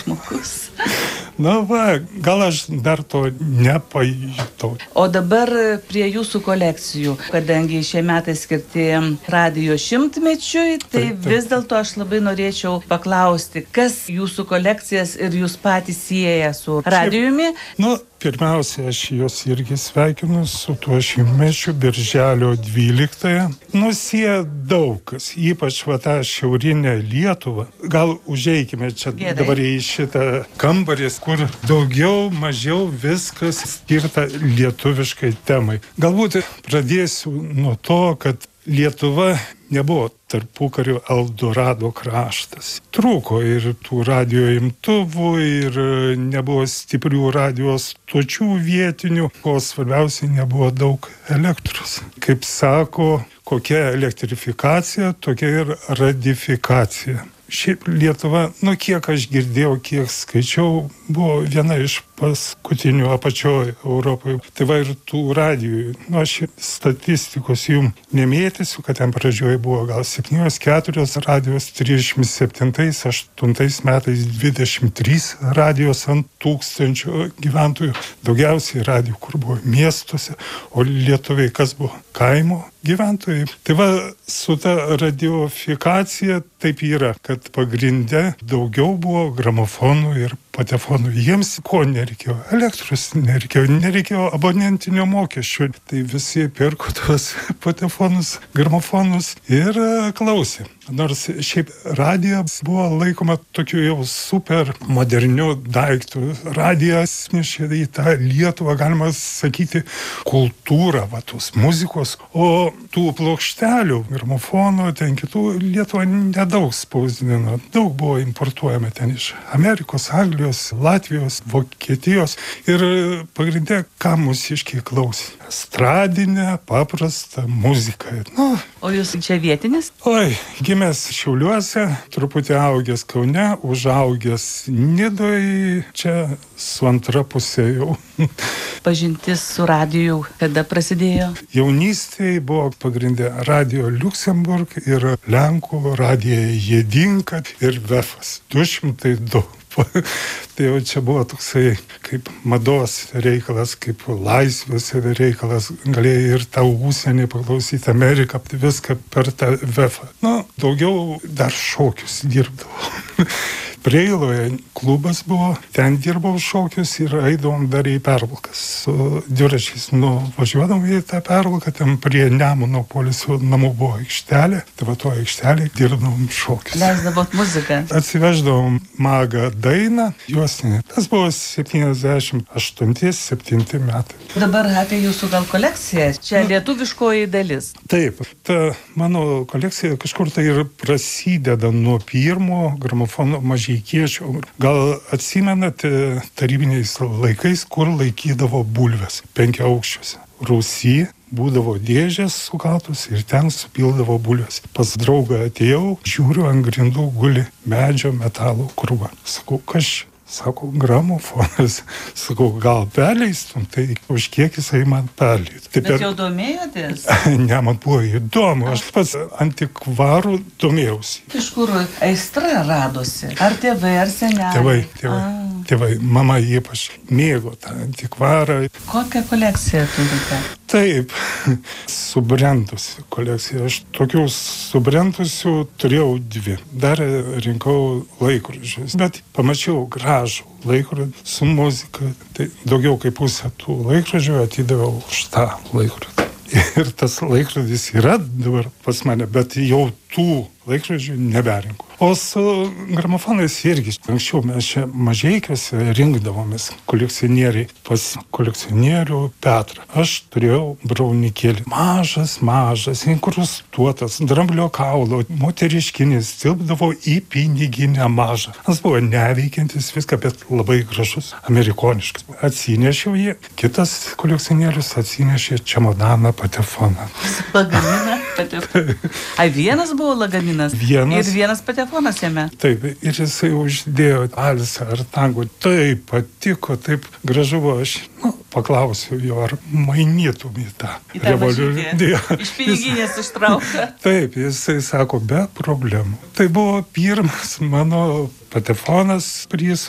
žmogus. Na va, gal aš dar to nepajutau. O dabar prie jūsų kolekcijų, kadangi šie metai skirti radijo 100-mečiui, tai vis dėlto aš labai norėčiau paklausti, kas jūsų kolekcijas ir jūs patys sieja su radijumi? Pirmiausia, aš juos irgi sveikinu su tuo 100-mečiu, birželio 12-ąją. Sieja daug kas, ypač tą šiaurinę Lietuvą. Gal užeikime čia dabar į šitą kambarį, kur daugiau, mažiau viskas skirta lietuviškai temai. Galbūt pradėsiu nuo to, kad Lietuva nebuvo tarpukario Eldorado kraštas. Trūko ir tų radijo imtuvų, ir nebuvo stiprių radijo stočių vietinių, o svarbiausiai nebuvo daug elektros. Kaip sako, kokia elektrifikacija, tokia ir radifikacija. Šiaip Lietuva, kiek aš girdėjau, kiek skaičiau, buvo viena iš paskutinių apačioje Europoje. Tai va ir tų radijų. Aš statistikos jums nemėtysiu, kad ten pradžioje buvo gal 7-4 radijos, 37-8 metais 23 radijos ant 1000 gyventojų. Daugiausiai radijų, kur buvo miestuose, o lietuviai kas buvo? Kaimo gyventojai. Tai va, su ta radiofikacija taip yra, kad pagrinde daugiau buvo gramofonų ir patefonų. Jiems ko nereikėjo? Elektros nereikėjo abonentinio mokesčio. Tai visi pirko tos patefonus, gramofonus ir klausė. Nors šiaip radijas buvo laikoma tokiu jau super moderniu daiktu. Radijas nešė į tą Lietuvą, galima sakyti, kultūrą, tos muzikos. O tų plokštelių, gramofonų, ten kitų Lietuva nedaug spausdino. Daug buvo importuojama ten iš Amerikos, Anglijos, Latvijos, Vokietijos. Ir pagrindė, ką mūsiškiai klausė. Estradinę, paprastą muziką. O jūs čia vietinis? Oi, gimęs Šiauliuose, truputį augęs Kaune, užaugęs Nidoj, čia su antra pusė jau. Pažintis su radiju kada prasidėjo? Jaunystėje buvo pagrindė Radio Liuksemburg ir Lenkų radija Jedinka ir Vefas 202. Tai jau čia buvo toksai kaip mados reikalas, kaip laisvės reikalas, galėjai ir tą užsienį paklausyti, Ameriką, viską per tą Vefą. Daugiau dar šokius dirbdavau. Preiloje klubas buvo, ten dirbau šokius ir eidavom dar į Pervalkas. Su dviračiais važiuodavom į tą Pervalką, ten prie Nemuno poilsio namų buvo aikštelė, tai va to aikštelė dirbdavom šokius. Leisdavot muziką? Atsiveždavom magą dainą, juostinį. Tas buvo 78-7 metai. Dabar apie jūsų gal kolekciją, čia lietuviškoji dalis. Taip, ta mano kolekcija kažkur tai ir prasideda nuo pirmo gramofono Mažeikiečių. Gal atsimenate tarybiniais laikais, kur laikydavo bulves 5-aukščiuose. Rūsy būdavo dėžės sukaltos ir ten supildavo bulves. Pas draugą atėjau, žiūriu, ant grindų guli medžio metalo krūva. Sakau, kas čia? Sako, gramofonas. Sakau, gal perleistum, tai už kiek jisai man perleistų. Bet jau domėjotės? Ne, man buvo įdomu. Aš pats antikvarų domėjausi. Iš kur aistra radosi? Ar tėvai, ar seneliai? Tėvai. Mama ypač mėgo tą antikvarą. Kokią kolekciją turite? Taip, subrendusi kolekcija. Aš tokių subrendusių turėjau 2. Dar rinkau laikrodžius, bet pamačiau gražų laikrodį su muzika. Tai daugiau kaip pusę tų laikrodžių atidaviau už tą laikrodį. Ir tas laikrodis yra dabar pas mane, bet jau tų laikrodžių neberinku. O su gramofonais irgi. Anksčiau mes čia Mažeikiuose rinkdavomės kolekcionieriai pas kolekcionierių Petrą. Aš turėjau braunikėlį. Mažas, inkrustuotas, dramblio kaulo, moteriškinis, tilpdavo į piniginę mažą. Jis buvo neveikiantis viską, bet labai gražus, amerikoniškas. Atsinešiau jį. Kitas kolekcionierius atsinešė čemodaną patefoną. Lagaminą patefoną. Vienas buvo lagaminas? Vienas. Ir vienas patefonas jame? Taip, ir jisai uždėjo alsą ar tango. Taip patiko, taip gražu buvo. Aš paklausiau jo, ar mainytum į tą revoliuciją. Iš piniginės ištrauką. Taip, jisai sako, be problemų. Tai buvo pirmas mano patefonas, kurį